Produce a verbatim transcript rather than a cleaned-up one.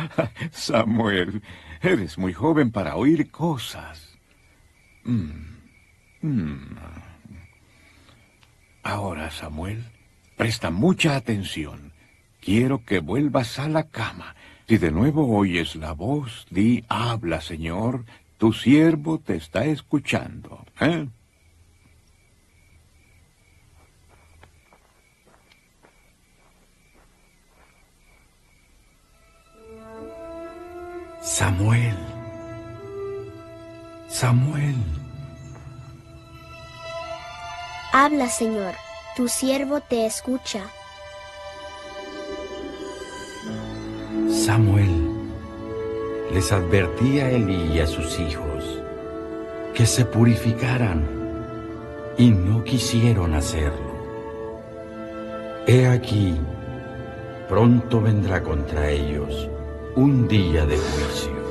Samuel, eres muy joven para oír cosas. Mm. Mm. Ahora, Samuel, presta mucha atención. Quiero que vuelvas a la cama. Si de nuevo oyes la voz, di, habla, Señor, tu siervo te está escuchando. ¿Eh? Samuel. Samuel. Habla, Señor, tu siervo te escucha. Samuel, les advertí a Elí y a sus hijos que se purificaran y no quisieron hacerlo. He aquí, pronto vendrá contra ellos un día de juicio.